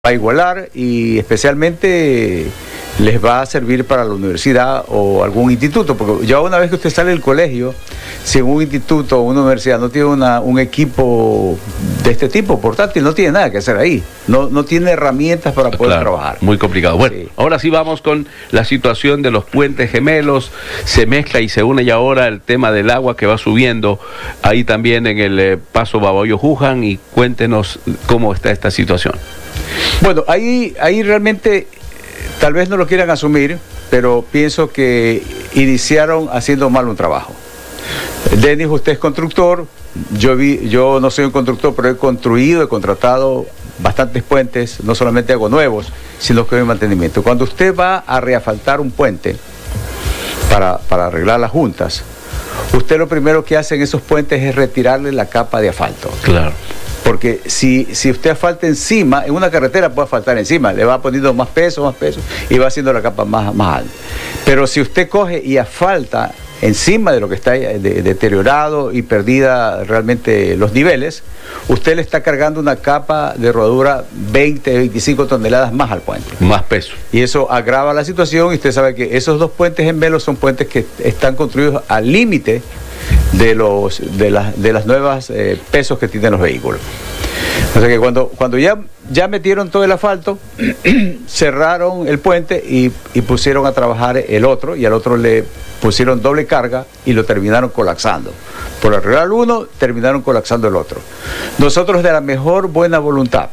va a igualar y especialmente les va a servir para la universidad o algún instituto, porque ya una vez que usted sale del colegio, si un instituto o una universidad no tiene un equipo de este tipo portátil, no tiene nada que hacer ahí, no tiene herramientas para poder trabajar. Muy complicado. Bueno, sí. Ahora sí vamos con la situación de los puentes gemelos, se mezcla y se une ya ahora el tema del agua que va subiendo ahí también en el paso Babahoyo-Juján, y cuéntenos cómo está esta situación. Bueno, ahí realmente tal vez no lo quieran asumir, pero pienso que iniciaron haciendo mal un trabajo. Denis, usted es constructor, yo no soy un constructor, pero he contratado bastantes puentes, no solamente hago nuevos, sino que hay mantenimiento. Cuando usted va a reasfaltar un puente para arreglar las juntas, usted lo primero que hace en esos puentes es retirarle la capa de asfalto. Claro. Porque si usted asfalta encima, en una carretera puede asfaltar encima, le va poniendo más peso, y va haciendo la capa más alta. Pero si usted coge y asfalta encima de lo que está deteriorado y perdida realmente los niveles, usted le está cargando una capa de rodadura 20, 25 toneladas más al puente. Más peso. Y eso agrava la situación, y usted sabe que esos dos puentes gemelos son puentes que están construidos al límite de las nuevas pesos que tienen los vehículos. O sea que cuando ya metieron todo el asfalto, cerraron el puente y pusieron a trabajar el otro, y al otro le pusieron doble carga y lo terminaron colapsando. Por arreglar uno, terminaron colapsando el otro. Nosotros de la mejor buena voluntad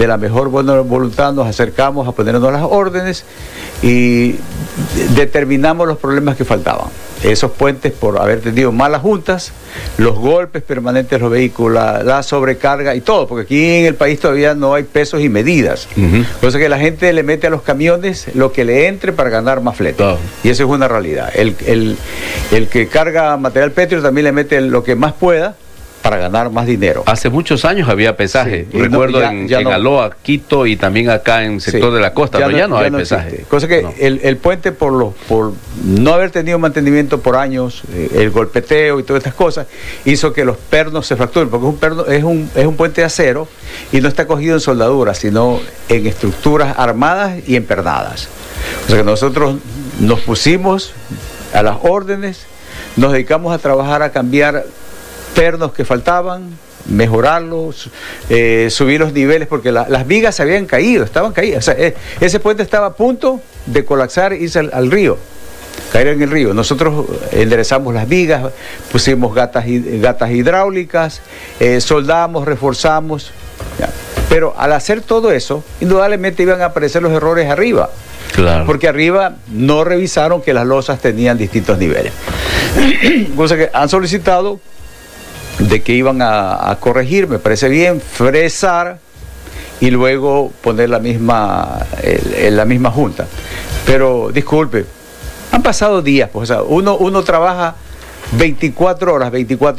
nos acercamos a ponernos las órdenes y determinamos los problemas que faltaban. Esos puentes, por haber tenido malas juntas, los golpes permanentes de los vehículos, la sobrecarga y todo, porque aquí en el país todavía no hay pesos y medidas. Por eso que la gente le mete a los camiones lo que le entre para ganar más flete. Y eso es una realidad. El que carga material pétreo también le mete lo que más pueda para ganar más dinero. Hace muchos años había pesaje, sí, recuerdo en Aloa, Quito y también acá en el sector de la costa, pero ya no hay pesaje. Existe. Cosa que el puente por no haber tenido mantenimiento por años, el golpeteo y todas estas cosas, hizo que los pernos se fracturen, porque es un puente de acero y no está cogido en soldaduras, sino en estructuras armadas y empernadas. O sea que nosotros nos pusimos a las órdenes, nos dedicamos a trabajar, a cambiar pernos que faltaban, mejorarlos, subir los niveles, porque las vigas se habían caído, estaban caídas. O sea, ese puente estaba a punto de colapsar e irse al río, caer en el río. Nosotros enderezamos las vigas, pusimos gatas hidráulicas, soldamos, reforzamos. ¿Ya? Pero al hacer todo eso, indudablemente iban a aparecer los errores arriba. Claro. Porque arriba no revisaron que las losas tenían distintos niveles. Cosa que han solicitado de que iban a corregir, me parece bien, fresar y luego poner la misma junta. Pero disculpe, han pasado días, pues, o sea, uno trabaja 24 horas,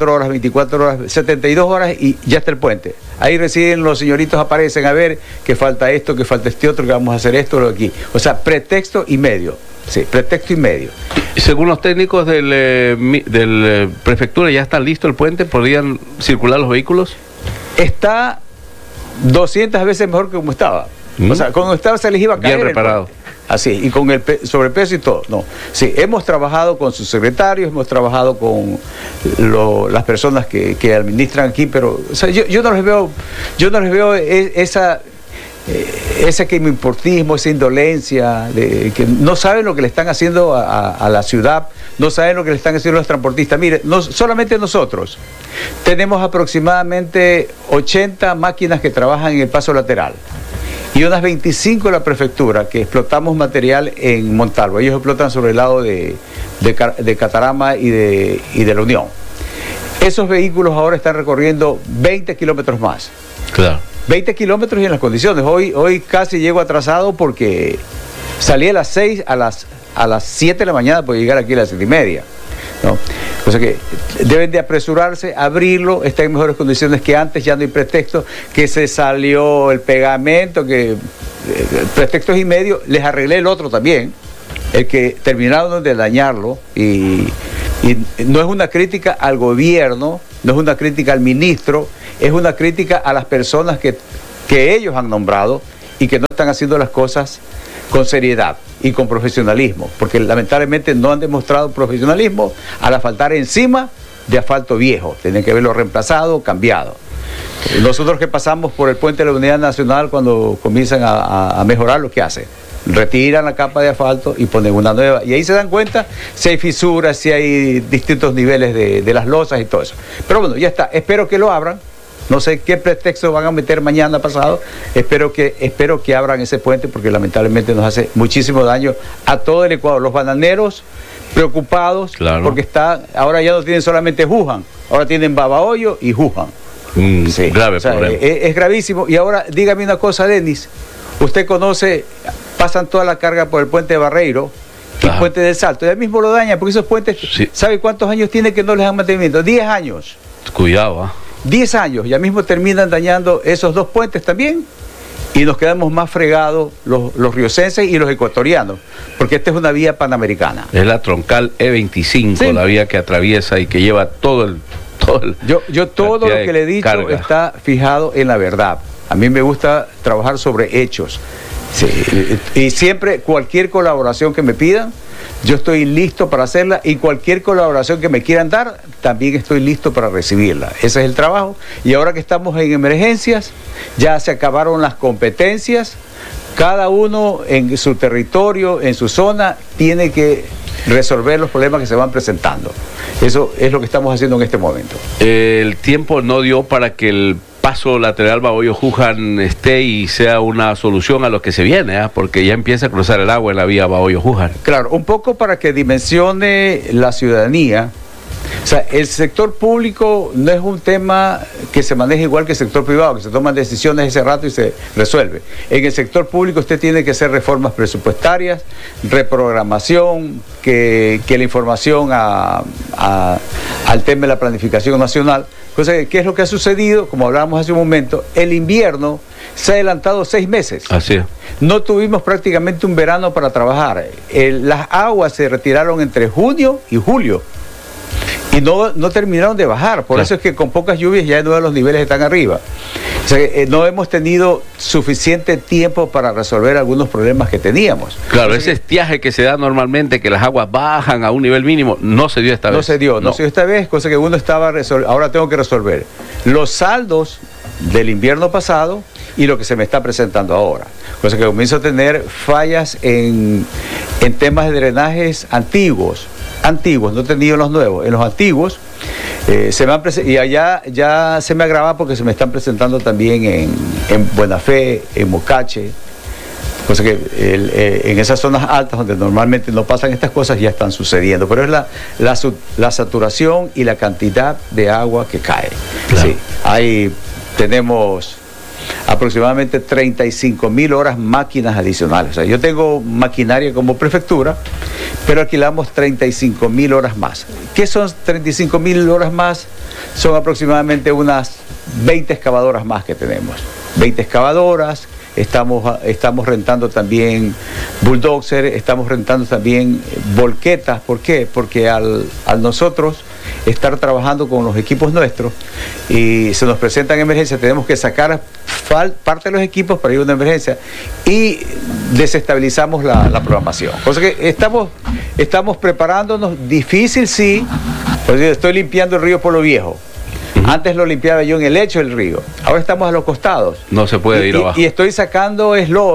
72 horas y ya está el puente. Ahí recién los señoritos aparecen a ver que falta esto, que falta este otro, que vamos a hacer esto, lo de aquí. O sea, pretexto y medio. Sí, pretexto y medio. Según los técnicos del prefectura, ¿ya está listo el puente? ¿Podrían circular los vehículos? Está 200 veces mejor que como estaba. O sea, cuando estaba se les iba a caer. Bien reparado. Así, y con el sobrepeso y todo. No, sí, hemos trabajado con sus secretarios, hemos trabajado con las personas que administran aquí, pero o sea, yo no les veo ese quimiportismo, esa indolencia, de que no saben lo que le están haciendo a la ciudad, no saben lo que le están haciendo los transportistas. Mire, solamente nosotros tenemos aproximadamente 80 máquinas que trabajan en el paso lateral y unas 25 en la prefectura que explotamos material en Montalvo. Ellos explotan sobre el lado de Catarama y de La Unión. Esos vehículos ahora están recorriendo 20 kilómetros más. Claro. 20 kilómetros y en las condiciones. Hoy casi llego atrasado porque salí a las 6, a las 7 de la mañana para llegar aquí a las 7:30. ¿No? O sea que deben de apresurarse, abrirlo, está en mejores condiciones que antes, ya no hay pretexto, que se salió el pegamento, que pretextos y medio, les arreglé el otro también, el que terminaron de dañarlo, y no es una crítica al gobierno, no es una crítica al ministro, es una crítica a las personas que ellos han nombrado y que no están haciendo las cosas con seriedad y con profesionalismo, porque lamentablemente no han demostrado profesionalismo al asfaltar encima de asfalto viejo. Tienen que haberlo reemplazado, cambiado. Nosotros que pasamos por el puente de la Unidad Nacional, cuando comienzan a mejorar, lo que hacen, retiran la capa de asfalto y ponen una nueva, y ahí se dan cuenta si hay fisuras, si hay distintos niveles de las losas y todo eso. Pero bueno, ya está, espero que lo abran. No sé qué pretexto van a meter mañana pasado. Espero que abran ese puente, porque lamentablemente nos hace muchísimo daño a todo el Ecuador. Los bananeros preocupados, claro, porque ahora ya no tienen solamente Juján, ahora tienen Babahoyo y Juján. Sí, grave problema. Es gravísimo. Y ahora dígame una cosa, Denis. Usted conoce, pasan toda la carga por el puente de Barreiro y el puente del Salto. Y ahí mismo lo dañan, porque esos puentes, sí, ¿sabe cuántos años tiene que no les dan mantenimiento? 10 años. Cuidado, 10 años, ya mismo terminan dañando esos dos puentes también, y nos quedamos más fregados los riocenses y los ecuatorianos, porque esta es una vía panamericana. Es la troncal E25, sí, la vía que atraviesa y que lleva todo el yo todo lo que le he dicho está fijado en la verdad. A mí me gusta trabajar sobre hechos. Sí, y siempre cualquier colaboración que me pidan, yo estoy listo para hacerla, y cualquier colaboración que me quieran dar, también estoy listo para recibirla. Ese es el trabajo. Y ahora que estamos en emergencias, ya se acabaron las competencias. Cada uno en su territorio, en su zona, tiene que resolver los problemas que se van presentando. Eso es lo que estamos haciendo en este momento. El tiempo no dio para que el paso lateral Bahoyo-Juján esté y sea una solución a lo que se viene, porque ya empieza a cruzar el agua en la vía Bahoyo-Juján. Claro, un poco para que dimensione la ciudadanía. O sea, el sector público no es un tema que se maneja igual que el sector privado, que se toman decisiones ese rato y se resuelve. En el sector público usted tiene que hacer reformas presupuestarias, reprogramación, que la información al tema de la planificación nacional. Cosa que, ¿qué es lo que ha sucedido? Como hablábamos hace un momento, el invierno se ha adelantado 6 meses. Así es. No tuvimos prácticamente un verano para trabajar. Las aguas se retiraron entre junio y julio. Y no terminaron de bajar, por eso es que con pocas lluvias ya de nuevo los niveles están arriba. O sea, no hemos tenido suficiente tiempo para resolver algunos problemas que teníamos. Claro, ese estiaje que se da normalmente, que las aguas bajan a un nivel mínimo, no se dio esta vez. No se dio esta vez, cosa que uno estaba resolviendo. Ahora tengo que resolver los saldos del invierno pasado y lo que se me está presentando ahora. Cosa que comienzo a tener fallas en temas de drenajes antiguos, no he tenido los nuevos. En los antiguos y allá ya se me agrava porque se me están presentando también en Buena Fe, en Mocache, cosa que en esas zonas altas donde normalmente no pasan estas cosas ya están sucediendo, pero es la saturación y la cantidad de agua que cae. Claro. Sí, tenemos aproximadamente 35.000 horas máquinas adicionales. O sea, yo tengo maquinaria como prefectura, pero alquilamos 35.000 horas más. ¿Qué son 35.000 horas más? Son aproximadamente unas 20 excavadoras más que tenemos. 20 excavadoras, estamos rentando también bulldozer, estamos rentando también volquetas. ¿Por qué? Porque al nosotros estar trabajando con los equipos nuestros y se nos presentan emergencias, tenemos que sacar parte de los equipos para ir a una emergencia y desestabilizamos la programación. Cosa que estamos preparándonos, difícil sí, pues estoy limpiando el río Polo Viejo. Antes lo limpiaba yo en el lecho del río, ahora estamos a los costados. No se puede ir abajo. Y estoy sacando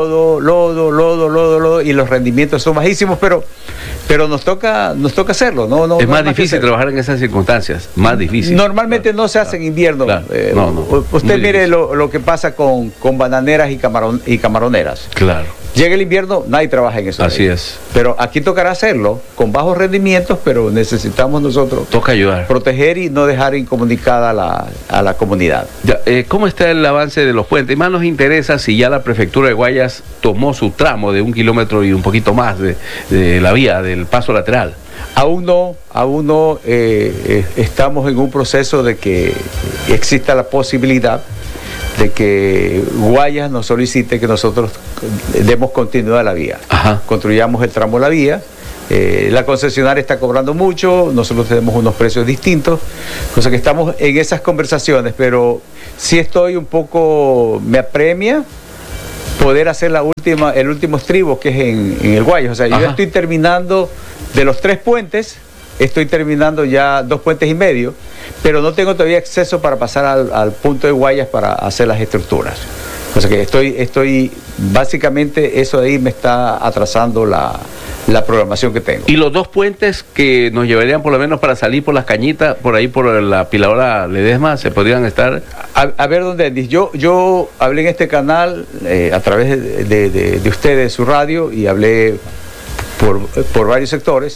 lodo, y los rendimientos son bajísimos, pero nos toca hacerlo. Es más difícil trabajar en esas circunstancias, más difícil. Normalmente no se hace en invierno. Claro. Usted mire lo que pasa con bananeras y camaroneras. Claro. Llega el invierno, nadie trabaja en eso. Así es. Pero aquí tocará hacerlo con bajos rendimientos, pero necesitamos nosotros ayudar, proteger y no dejar incomunicada a la comunidad. Ya, ¿cómo está el avance de los puentes? Más nos interesa si ya la prefectura de Guayas tomó su tramo de 1 kilómetro y un poquito más de la vía del paso lateral. Aún no, estamos en un proceso de que exista la posibilidad de que Guayas nos solicite que nosotros demos continuidad a la vía. Ajá. Construyamos el tramo de la vía. La concesionaria está cobrando mucho, nosotros tenemos unos precios distintos, cosa que estamos en esas conversaciones, pero sí estoy un poco, me apremia poder hacer el último estribo, que es en el Guayas. O sea, yo ya estoy terminando de los 3 puentes, estoy terminando ya 2 puentes y medio, pero no tengo todavía acceso para pasar al punto de Guayas para hacer las estructuras. O sea que estoy básicamente eso de ahí me está atrasando la programación que tengo. ¿Y los 2 puentes que nos llevarían por lo menos para salir por las Cañitas, por ahí por la Piladora Ledesma, se podrían estar? A ver, dónde yo hablé en este canal a través de ustedes, su radio, y hablé por varios sectores.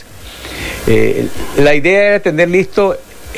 La idea era tener listo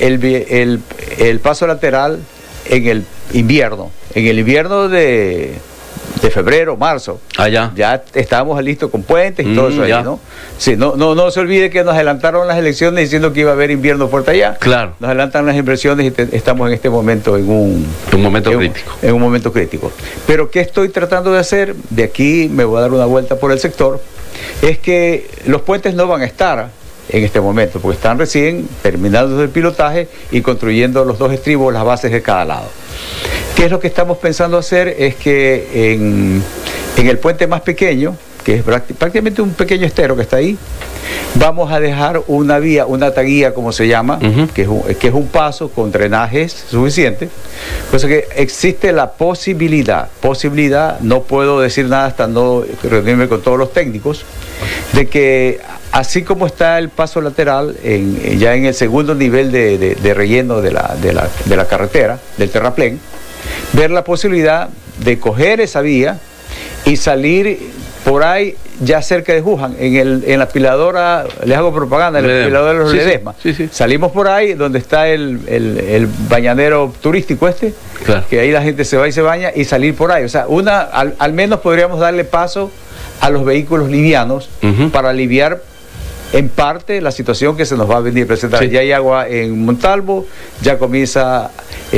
el paso lateral en el invierno. En el invierno de febrero, marzo. Ya estábamos listos con puentes y todo eso ahí, ¿no? Sí, no se olvide que nos adelantaron las elecciones diciendo que iba a haber invierno fuerte allá. Clar Nos adelantan las inversiones y estamos en este momento en un momento crítico. En un momento crítico. Pero ¿qué estoy tratando de hacer? De aquí me voy a dar una vuelta por el sector. Es que los puentes no van a estar en este momento, porque están recién terminando el pilotaje y construyendo los 2 estribos, las bases de cada lado. ¿Qué es lo que estamos pensando hacer? Es que en el puente más pequeño, que es prácticamente un pequeño estero que está ahí, vamos a dejar una vía, una taguía, como se llama, que es un paso con drenajes suficientes. Pues que existe la posibilidad, no puedo decir nada hasta no reunirme con todos los técnicos, de que así como está el paso lateral, ya en el segundo nivel de relleno de la carretera, del terraplén, ver la posibilidad de coger esa vía y salir por ahí ya cerca de Juján, en la piladora, les hago propaganda, en la piladora de los Ledesma. Sí. Salimos por ahí donde está el bañadero turístico que ahí la gente se va y se baña, y salir por ahí. O sea, al menos podríamos darle paso a los vehículos livianos para aliviar en parte la situación que se nos va a venir a presentar. Ya hay agua en Montalvo, ya comienza,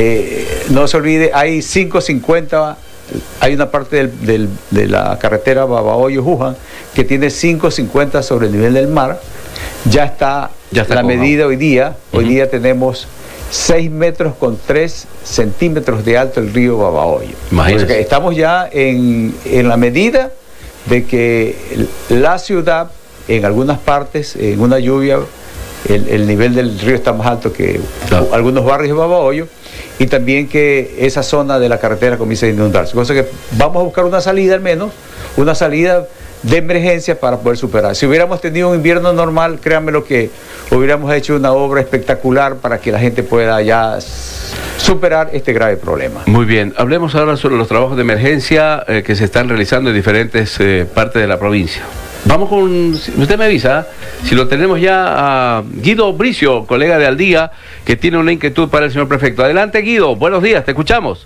no se olvide, hay 5.50, hay una parte de la carretera Babahoyo-Juján que tiene 5.50 sobre el nivel del mar. Ya está la medida hoy día. Hoy día tenemos 6 metros con 3 centímetros de alto el río Babahoyo. O sea, estamos ya en la medida de que la ciudad, en algunas partes, en una lluvia, el nivel del río está más alto que algunos barrios de Babahoyo, y también que esa zona de la carretera comienza a inundarse. Cosa que vamos a buscar una salida, al menos, una salida de emergencia para poder superar. Si hubiéramos tenido un invierno normal, créanme lo que hubiéramos hecho una obra espectacular para que la gente pueda ya superar este grave problema. Muy bien, hablemos ahora sobre los trabajos de emergencia que se están realizando en diferentes partes de la provincia. Vamos con, usted me avisa, si lo tenemos ya a Guido Bricio, colega de Al Día, que tiene una inquietud para el señor prefecto. Adelante, Guido, buenos días, te escuchamos.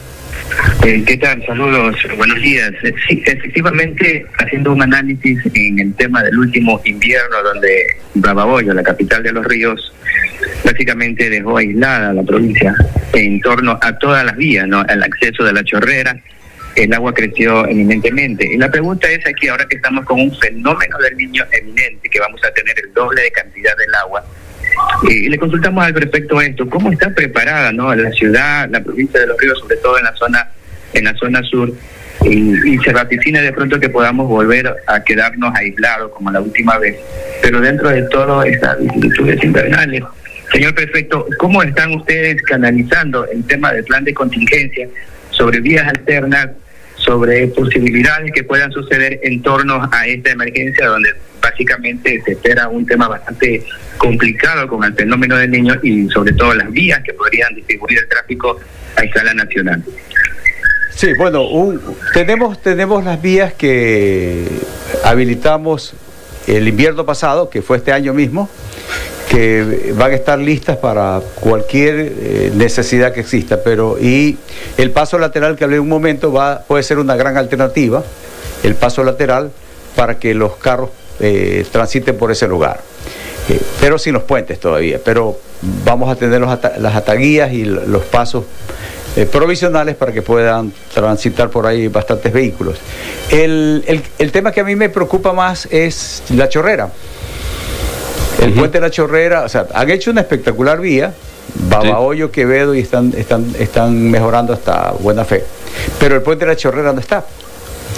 ¿Qué tal? Saludos, buenos días. Sí, efectivamente, haciendo un análisis en el tema del último invierno, donde Babahoyo, la capital de los ríos, básicamente dejó aislada la provincia en torno a todas las vías, ¿no? El acceso de la chorrera, el agua creció eminentemente. Y la pregunta es aquí, ahora que estamos con un fenómeno del Niño eminente, que vamos a tener el doble de cantidad del agua, y le consultamos al prefecto esto: ¿cómo está preparada, ¿no?, la ciudad, la provincia de Los Ríos, sobre todo en la zona sur? Y se vaticina de pronto que podamos volver a quedarnos aislados como la última vez, pero dentro de todas estas vicisitudes invernales. Señor prefecto, ¿cómo están ustedes canalizando el tema del plan de contingencia sobre vías alternas, sobre posibilidades que puedan suceder en torno a esta emergencia, donde básicamente se espera un tema bastante complicado con el fenómeno del Niño, y sobre todo las vías que podrían distribuir el tráfico a escala nacional? Sí, bueno, tenemos las vías que habilitamos el invierno pasado, que fue este año mismo, que van a estar listas para cualquier necesidad que exista, y el paso lateral que hablé un momento puede ser una gran alternativa, el paso lateral, para que los carros transiten por ese lugar, pero sin los puentes todavía. Pero vamos a tener las ataguías y los pasos provisionales para que puedan transitar por ahí bastantes vehículos. El tema que a mí me preocupa más es la chorrera. El puente de la chorrera, o sea, han hecho una espectacular vía, Babahoyo, Quevedo, y están mejorando hasta buena fe. Pero el puente de la chorrera no está.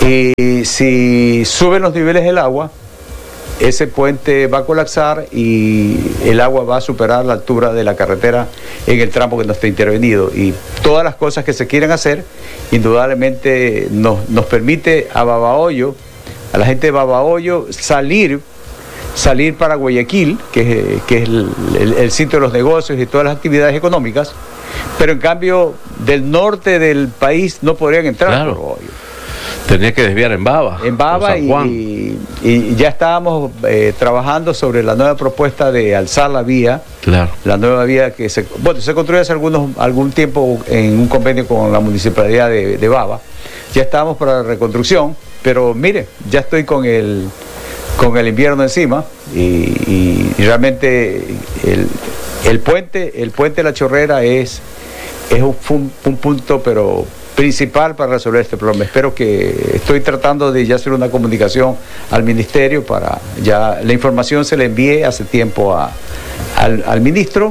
Y si suben los niveles del agua, ese puente va a colapsar y el agua va a superar la altura de la carretera en el tramo que no está intervenido. Y todas las cosas que se quieren hacer, indudablemente nos permite a Babahoyo, a la gente de Babahoyo, salir para Guayaquil, que es el sitio de los negocios y todas las actividades económicas, pero en cambio del norte del país no podrían entrar. Claro. Por Babahoyo. Tenía que desviar en Baba y ya estábamos trabajando sobre la nueva propuesta de alzar la vía. Claro. La nueva vía que se construyó hace algún tiempo en un convenio con la municipalidad de Baba. Ya estábamos para la reconstrucción, pero mire, ya estoy con el invierno encima y realmente el puente de la Chorrera es un punto pero principal para resolver este problema. Estoy tratando de ya hacer una comunicación al ministerio para ya la información se le envíe hace tiempo al ministro,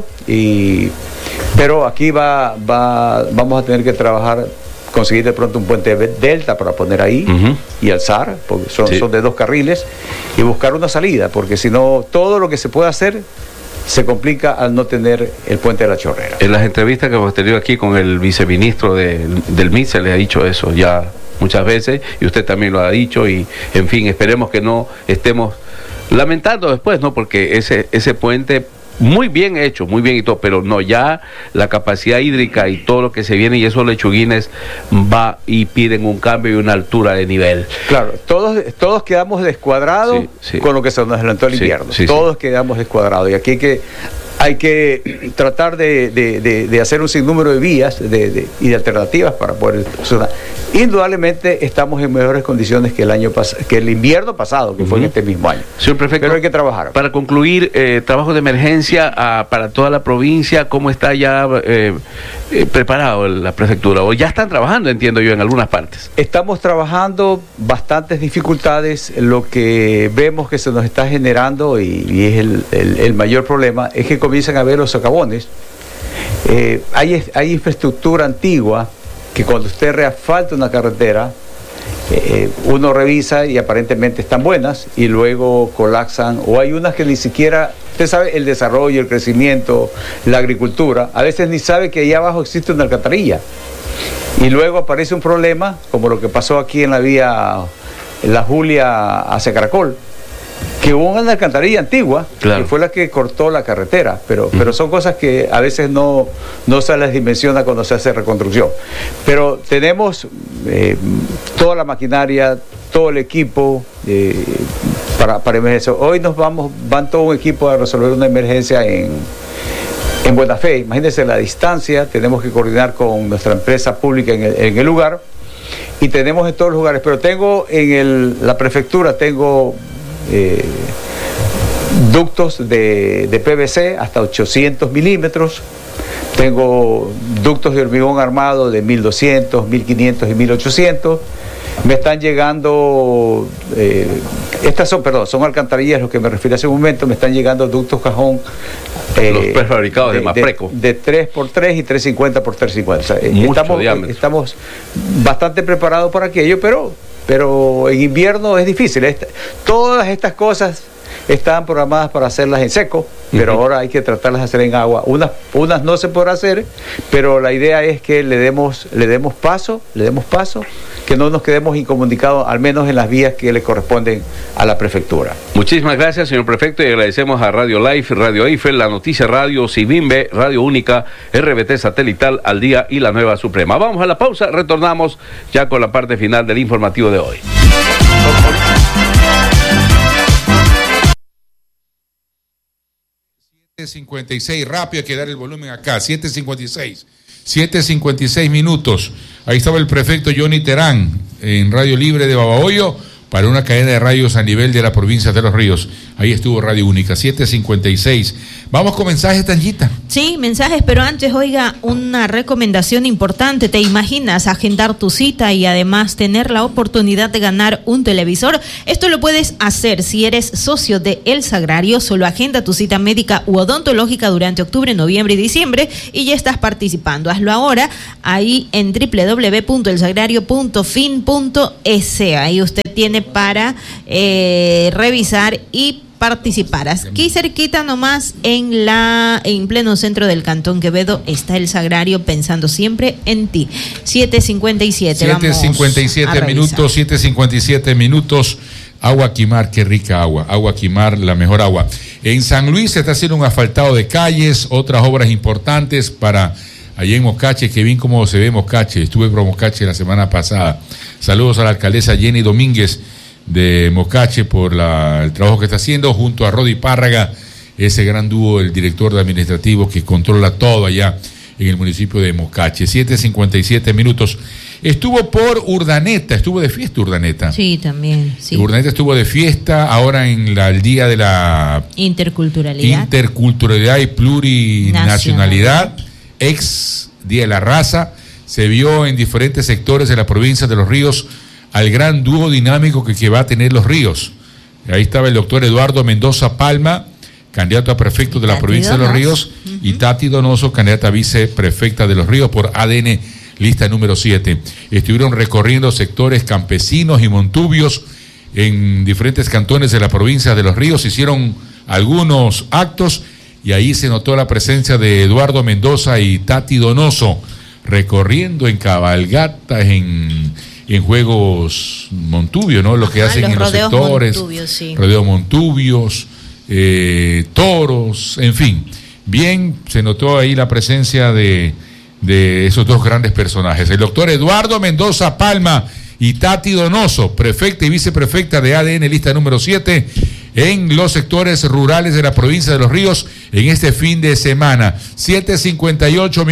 pero aquí vamos a tener que trabajar, conseguir de pronto un puente delta para poner ahí y alzar, porque son de 2 carriles, y buscar una salida, porque si no todo lo que se puede hacer se complica al no tener el puente de la Chorrera. En las entrevistas que hemos tenido aquí con el viceministro del MIT se le ha dicho eso ya muchas veces, y usted también lo ha dicho, y en fin, esperemos que no estemos lamentando después, ¿no? Porque ese puente muy bien hecho, muy bien y todo, pero no, ya la capacidad hídrica y todo lo que se viene y esos lechuguines va y piden un cambio y una altura de nivel. Claro, todos quedamos descuadrados con lo que se nos adelantó el invierno. Todos quedamos descuadrados y aquí hay que tratar de hacer un sinnúmero de vías y de alternativas para poder funcionar. Indudablemente estamos en mejores condiciones que el invierno pasado, que fue en este mismo año. Señor prefecto, pero hay que trabajar. Para concluir, trabajo de emergencia para toda la provincia, ¿cómo está ya preparado la prefectura? ¿O ya están trabajando, entiendo yo, en algunas partes? Estamos trabajando, bastantes dificultades. Lo que vemos que se nos está generando, y es el mayor problema, es que comienzan a haber los socavones. Hay infraestructura antigua que cuando usted reasfalta una carretera, uno revisa y aparentemente están buenas y luego colapsan, o hay unas que ni siquiera, usted sabe, el desarrollo, el crecimiento, la agricultura, a veces ni sabe que ahí abajo existe una alcantarilla y luego aparece un problema como lo que pasó aquí en la vía La Julia hacia Caracol, que hubo una alcantarilla antigua, claro, que fue la que cortó la carretera, pero son cosas que a veces no se les dimensiona cuando se hace reconstrucción. Pero tenemos toda la maquinaria, todo el equipo para emergencia. Hoy van todo un equipo a resolver una emergencia en Buena Fe. Imagínense la distancia, tenemos que coordinar con nuestra empresa pública en el lugar, y tenemos en todos los lugares, pero tengo la prefectura, tengo ductos de PVC hasta 800 milímetros, tengo ductos de hormigón armado de 1200, 1500 y 1800. Me están llegando, son alcantarillas, lo que me refiero hace un momento, me están llegando ductos cajón. Los prefabricados de Mapreco. De 3x3 y 350 por 350. O sea, estamos bastante preparados para aquello, pero en invierno es difícil. Todas estas cosas estaban programadas para hacerlas en seco, pero ahora hay que tratarlas de hacer en agua. Unas no se podrá hacer, pero la idea es que le demos paso, que no nos quedemos incomunicados, al menos en las vías que le corresponden a la prefectura. Muchísimas gracias, señor prefecto, y agradecemos a Radio Life, Radio Eiffel, La Noticia Radio, Cibimbe, Radio Única, RBT Satelital, Al Día y La Nueva Suprema. Vamos a la pausa, retornamos ya con la parte final del informativo de hoy. 7:56, rápido, hay que dar el volumen acá, 7:56 minutos. Ahí estaba el prefecto Johnny Terán en Radio Libre de Babahoyo para una cadena de radios a nivel de la provincia de Los Ríos. Ahí estuvo Radio Única, 7:56. Vamos con mensajes, Tangita. Sí, mensajes, pero antes, oiga, una recomendación importante. ¿Te imaginas agendar tu cita y además tener la oportunidad de ganar un televisor? Esto lo puedes hacer si eres socio de El Sagrario. Solo agenda tu cita médica u odontológica durante octubre, noviembre y diciembre y ya estás participando. Hazlo ahora ahí en www.elsagrario.fin.es. Ahí usted tiene para revisar y participar. Aquí cerquita nomás en pleno centro del Cantón Quevedo está El Sagrario, pensando siempre en ti. 7:57. 7:57 minutos. Agua Quimar, qué rica agua. Agua Quimar, la mejor agua. En San Luis se está haciendo un asfaltado de calles, otras obras importantes para allá en Mocache, que bien cómo se ve Mocache. Estuve por Mocache la semana pasada. Saludos a la alcaldesa Jenny Domínguez de Mocache por el trabajo que está haciendo, junto a Rodi Párraga, ese gran dúo, el director de administrativo que controla todo allá en el municipio de Mocache. 7:57 minutos. Estuvo por Urdaneta, estuvo de fiesta Urdaneta. Sí, también. Sí. Urdaneta estuvo de fiesta ahora en el día de la interculturalidad y plurinacionalidad, ex Día de la Raza. Se vio en diferentes sectores de la provincia de Los Ríos al gran dúo dinámico que va a tener Los Ríos. Ahí estaba el doctor Eduardo Mendoza Palma, candidato a prefecto de la provincia de Los Ríos, y Tati Donoso, candidata a viceprefecta de Los Ríos por ADN, lista número 7. Estuvieron recorriendo sectores campesinos y montubios en diferentes cantones de la provincia de Los Ríos, hicieron algunos actos y ahí se notó la presencia de Eduardo Mendoza y Tati Donoso, recorriendo en cabalgatas, en juegos montubios, ¿no? Lo que hacen en los sectores, rodeos montubios, toros, en fin. Bien, se notó ahí la presencia de esos dos grandes personajes. El doctor Eduardo Mendoza Palma y Tati Donoso, prefecta y viceprefecta de ADN, lista número 7, en los sectores rurales de la provincia de Los Ríos en este fin de semana. 7:58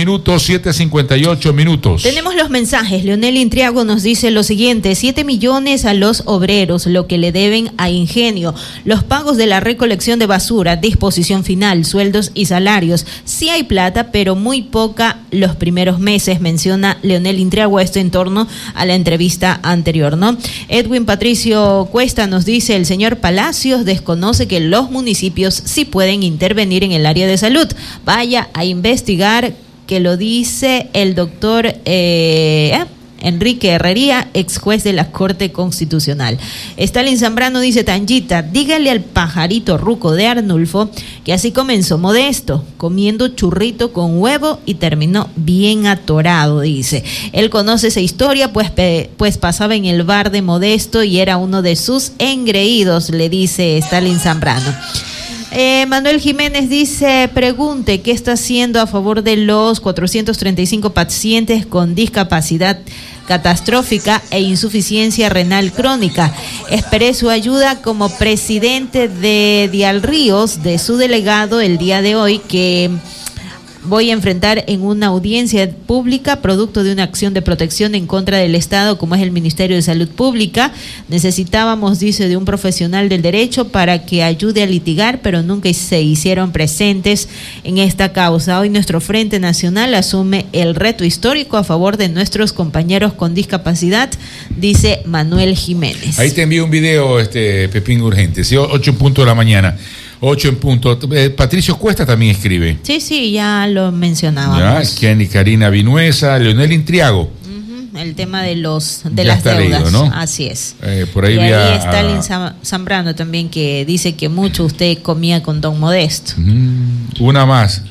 minutos. Tenemos los mensajes. Leonel Intriago nos dice lo siguiente: 7 millones a los obreros, lo que le deben a Ingenio, los pagos de la recolección de basura, disposición final, sueldos y salarios. Sí hay plata, pero muy poca los primeros meses, menciona Leonel Intriago, esto en torno a la entrevista anterior, ¿no? Edwin Patricio Cuesta nos dice: el señor Palacios desconoce que los municipios sí pueden intervenir en el área de salud. Vaya a investigar, que lo dice el doctor Enrique Herrería, ex juez de la Corte Constitucional. Stalin Zambrano dice: Tangita, dígale al pajarito ruco de Arnulfo que así comenzó Modesto, comiendo churrito con huevo y terminó bien atorado, dice. Él conoce esa historia, pues pasaba en el bar de Modesto y era uno de sus engreídos, le dice Stalin Zambrano. Manuel Jiménez dice: pregunte qué está haciendo a favor de los 435 pacientes con discapacidad catastrófica e insuficiencia renal crónica. Esperé su ayuda como presidente de Dial Ríos, de su delegado el día de hoy, que voy a enfrentar en una audiencia pública producto de una acción de protección en contra del Estado, como es el Ministerio de Salud Pública. Necesitábamos, dice, de un profesional del derecho para que ayude a litigar, pero nunca se hicieron presentes en esta causa. Hoy nuestro Frente Nacional asume el reto histórico a favor de nuestros compañeros con discapacidad, dice Manuel Jiménez. Ahí te envío un video, Pepín, urgente, ¿sí? 8:00 a.m. 8:00. Patricio Cuesta también escribe. Sí, ya lo mencionábamos. Ya, Karina Vinuesa, Leonel Intriago. El tema de las deudas. Leído, ¿no? Así es. Por ahí y ahí está Zambrano también, que dice que mucho usted comía con don Modesto. Una más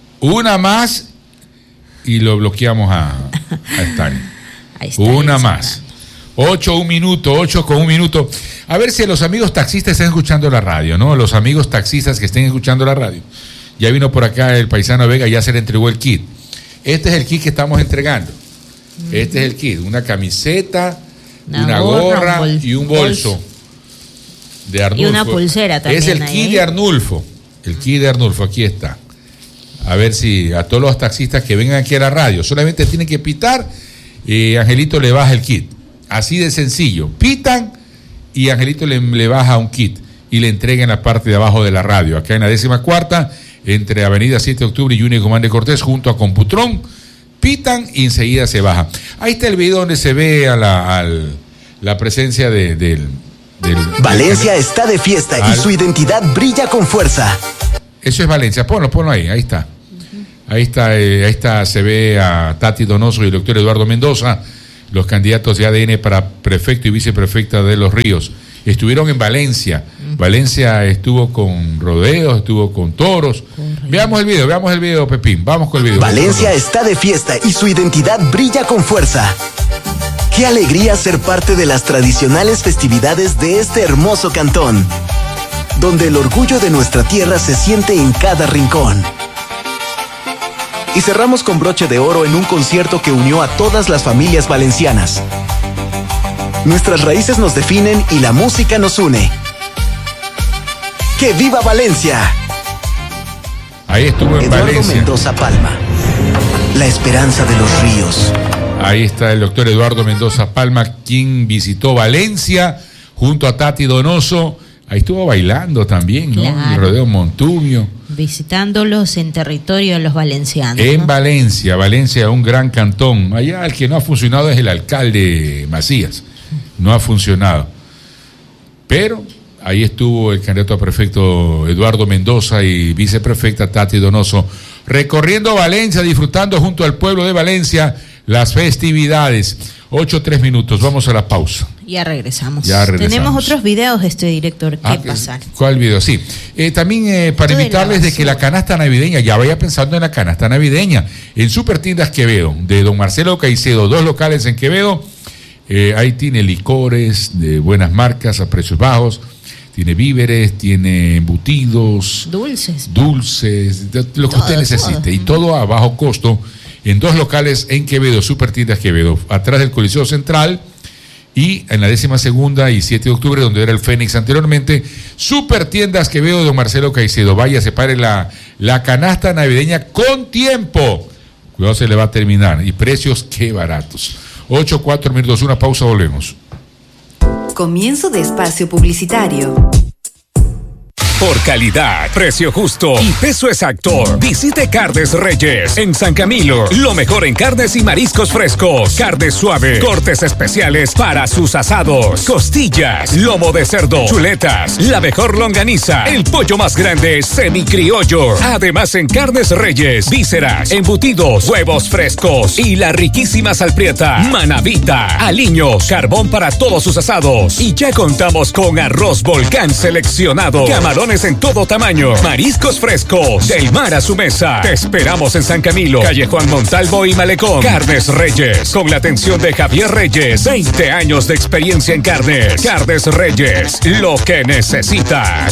y lo bloqueamos a Stalin. Ahí está. Una más. 8:01 minuto. A ver si los amigos taxistas están escuchando la radio, ¿no? Los amigos taxistas que estén escuchando la radio. Ya vino por acá el paisano Vega, ya se le entregó el kit. Este es el kit que estamos entregando. Este es el kit. Una camiseta, una gorra y un bolso de Arnulfo. Y una pulsera también. Es el kit de Arnulfo. El kit de Arnulfo, aquí está. A ver si a todos los taxistas que vengan aquí a la radio, solamente tienen que pitar y Angelito le baja el kit. Así de sencillo. Pitan y Angelito le baja un kit y le entrega en la parte de abajo de la radio, acá en la 14ª, entre Avenida 7 de Octubre y Junior Guzmán de Cortés, junto a Computrón. Pitan y enseguida se baja. Ahí está el video donde se ve a la presencia del Valencia está de fiesta y su identidad brilla con fuerza. Eso es Valencia, ponlo ahí está. Ahí está, se ve a Tati Donoso y el doctor Eduardo Mendoza, los candidatos de ADN para prefecto y viceprefecta de Los Ríos. Estuvieron en Valencia. Valencia estuvo con rodeos, estuvo con toros. Veamos el video, Pepín. Vamos con el video. Valencia está de fiesta y su identidad brilla con fuerza. Qué alegría ser parte de las tradicionales festividades de este hermoso cantón, donde el orgullo de nuestra tierra se siente en cada rincón. Y cerramos con broche de oro en un concierto que unió a todas las familias valencianas. Nuestras raíces nos definen y la música nos une. ¡Que viva Valencia! Ahí estuvo en Eduardo Valencia. Mendoza Palma, la esperanza de los ríos. Ahí está el doctor Eduardo Mendoza Palma, quien visitó Valencia junto a Tati Donoso. Ahí estuvo bailando también, ¿no? Claro. El rodeo Montumio. Visitándolos en territorio de los valencianos. En ¿no? Valencia, un gran cantón. Allá el que no ha funcionado es el alcalde Macías. No ha funcionado. Pero ahí estuvo el candidato a prefecto Eduardo Mendoza y viceprefecta Tati Donoso, recorriendo Valencia, disfrutando junto al pueblo de Valencia las festividades. 8:03. Vamos a la pausa. Ya regresamos. Tenemos Tenemos otros videos, director. ¿Qué pasa? ¿Cuál video? Sí. También para invitarles de que la canasta navideña, ya vaya pensando en la canasta navideña, en Supertiendas Quevedo, de don Marcelo Caicedo, 2 locales en Quevedo. Ahí tiene licores de buenas marcas a precios bajos, tiene víveres, tiene embutidos, dulces, lo que usted necesite, y todo a bajo costo, en 2 locales en Quevedo, Supertiendas Quevedo, atrás del Coliseo Central y en la 12ª y 7 de octubre, donde era el Fénix anteriormente. Supertiendas Quevedo de don Marcelo Caicedo. Vaya, separe la canasta navideña con tiempo. Cuidado, se le va a terminar. Y precios, qué baratos. 8:04, una pausa, volvemos. Comienzo de espacio publicitario. Por calidad, precio justo y peso exacto, visite Carnes Reyes en San Camilo. Lo mejor en carnes y mariscos frescos, carne suave, cortes especiales para sus asados, costillas, lomo de cerdo, chuletas, la mejor longaniza, el pollo más grande semicriollo. Además en Carnes Reyes, vísceras, embutidos, huevos frescos y la riquísima salprieta, manavita, aliños, carbón para todos sus asados. Y ya contamos con arroz Volcán seleccionado, camarones en todo tamaño, mariscos frescos, del mar a su mesa. Te esperamos en San Camilo, calle Juan Montalvo y Malecón. Carnes Reyes, con la atención de Javier Reyes, 20 años de experiencia en carnes. Carnes Reyes, lo que necesitas.